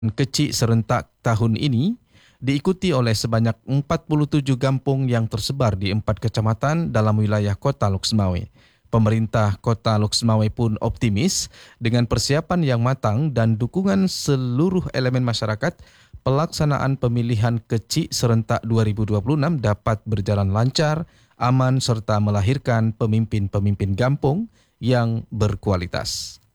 Kecil serentak tahun ini diikuti oleh sebanyak 47 kampung yang tersebar di 4 kecamatan dalam wilayah Kota Lok Semawe. Pemerintah Kota Lok Semawe pun optimis dengan persiapan yang matang dan dukungan seluruh elemen masyarakat, pelaksanaan pemilihan kecil serentak 2026 dapat berjalan lancar, aman serta melahirkan pemimpin-pemimpin kampung yang berkualitas.